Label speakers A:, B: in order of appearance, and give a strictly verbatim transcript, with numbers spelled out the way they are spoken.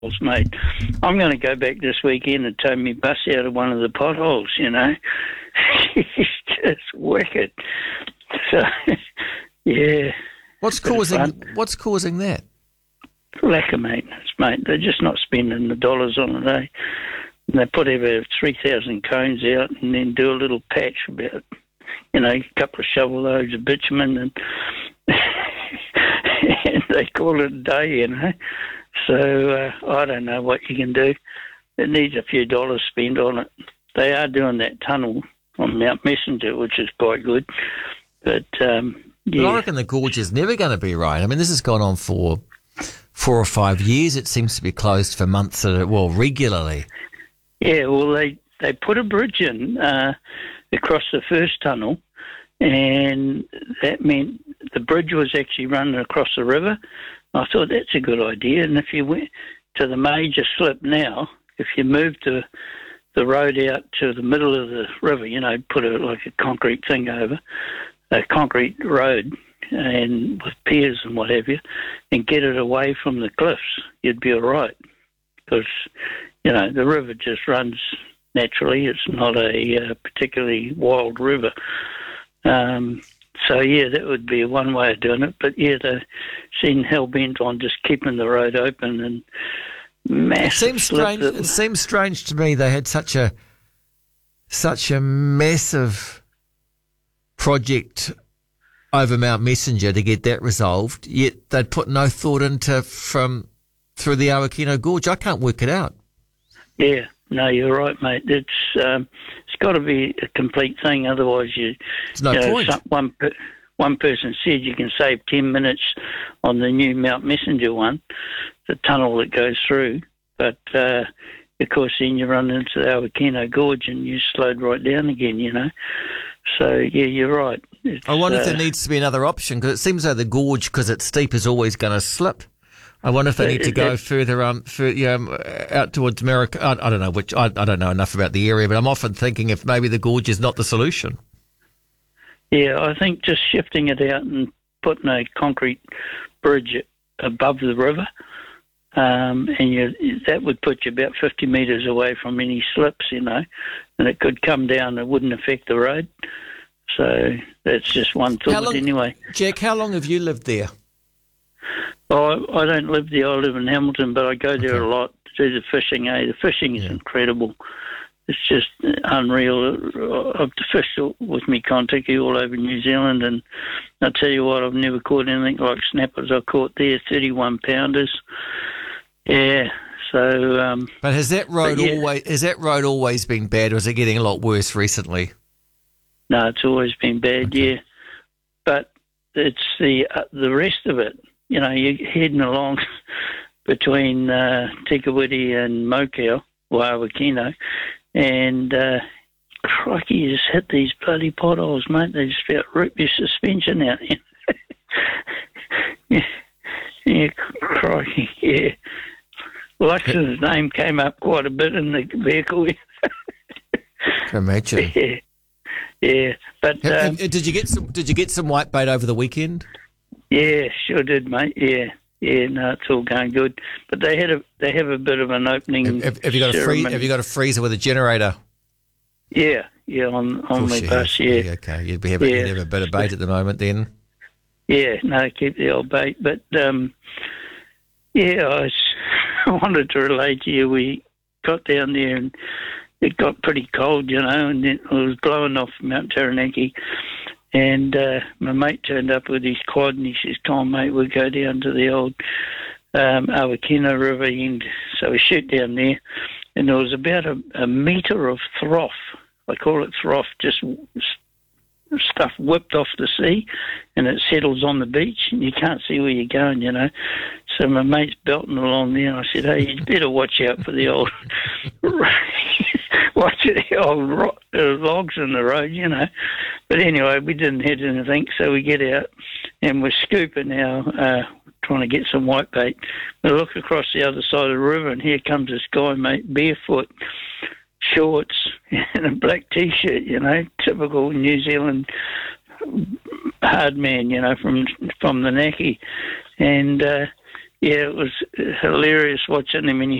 A: mate. I'm going to go back this weekend and tow me bus out of one of the potholes, you know. It's just wicked. So, yeah.
B: What's causing What's causing that?
A: Lack of maintenance, mate. They're just not spending the dollars on it, eh? And they put over three thousand cones out and then do a little patch about, you know, a couple of shovel loads of bitumen and, and they call it a day, you know. So uh, I don't know what you can do. It needs a few dollars spent on it. They are doing that tunnel on Mount Messenger, which is quite good. But, um, yeah.
B: But I reckon the gorge is never going to be right. I mean, this has gone on for four or five years. It seems to be closed for months, at a, well, regularly.
A: Yeah, well, they, they put a bridge in uh, across the first tunnel, and that meant the bridge was actually running across the river. I thought that's a good idea. And if you went to the major slip now, if you move the the road out to the middle of the river, you know, put a like a concrete thing over, a concrete road, and with piers and what have you, and get it away from the cliffs, you'd be all right. Because, you know, the river just runs naturally. It's not a uh, particularly wild river. Um, so, yeah, that would be one way of doing it. But, yeah, they seem hell-bent on just keeping the road open and massive.
B: It seems strange. It seems strange to me they had such a such a massive project over Mount Messenger to get that resolved, yet they'd put no thought into from through the Awakino Gorge. I can't work it out.
A: Yeah, no, you're right, mate. It's um, it's got to be a complete thing, otherwise you.
B: It's no
A: you know,
B: point.
A: Some, one one person said you can save ten minutes on the new Mount Messenger one, the tunnel that goes through, but uh, of course then you run into the Awakino Gorge and you slowed right down again, you know. So yeah, you're right. It's,
B: I wonder
A: uh,
B: if there needs to be another option, because it seems though the gorge, because it's steep, is always going to slip. I wonder if they need to go further um, for, you know, out towards America. I, I don't know which. I, I don't know enough about the area, but I'm often thinking if maybe the gorge is not the solution.
A: Yeah, I think just shifting it out and putting a concrete bridge above the river, um, and you, that would put you about fifty metres away from any slips, you know, and it could come down. It wouldn't affect the road. So that's just one thought
B: long,
A: anyway.
B: Jack, how long have you lived there?
A: Oh, I, I don't live there. I live in Hamilton, but I go there
B: Okay.
A: a lot to do the fishing. Eh? The fishing is
B: Yeah.
A: incredible. It's just unreal. I've fished with me Kontiki all over New Zealand, and I tell you what, I've never caught anything like snappers I caught there, thirty-one pounders. Yeah, so... Um,
B: But has that road
A: yeah.
B: always has that road always been bad, or is it getting a lot worse recently?
A: No, it's always been bad,
B: Okay.
A: yeah. But it's the uh, the rest of it. You know, you're heading along between uh, Tikawiti and Mokau, Waiwakino, and uh, crikey, you just hit these bloody potholes, mate. They just about rip your suspension out. yeah, yeah, crikey, yeah. Luxon's name came up quite a bit in the vehicle.
B: Can imagine.
A: yeah. Yeah, but
B: Have-
A: um,
B: have- did you get some? Did you get some white bait over the weekend?
A: yeah, sure did, mate. Yeah, yeah. No, it's all going good. But they had a they have a bit of an opening.
B: Have, have, have you got a free,
A: ceremony.
B: Have you got a freezer with a generator?
A: Yeah, yeah. On on
B: Of
A: my
B: course you
A: bus.
B: have.
A: Yeah,
B: Okay. You'd be having
A: Yeah.
B: you'd have a bit of bait at the moment then.
A: yeah. No, keep the old bait. But um, yeah, I, was, I wanted to relate to you. We got down there and it got pretty cold, you know, and it was blowing off Mount Taranaki. And uh, my mate turned up with his quad and he says, "Come on, mate, we'll go down to the old um, Awakino River end." So we shoot down there, and there was about a, a metre of froth. I call it froth, just stuff whipped off the sea, and it settles on the beach, and you can't see where you're going, you know. So my mate's belting along there, and I said, "Hey, you better watch out for the old, watch the old ro- uh, logs in the road, you know." But anyway, we didn't hit anything, so we get out, and we're scooping now, uh, trying to get some whitebait. We look across the other side of the river, and here comes this guy, mate, barefoot, shorts and a black T-shirt, you know, typical New Zealand hard man, you know, from from the Naki. And uh, yeah, it was hilarious watching him, and he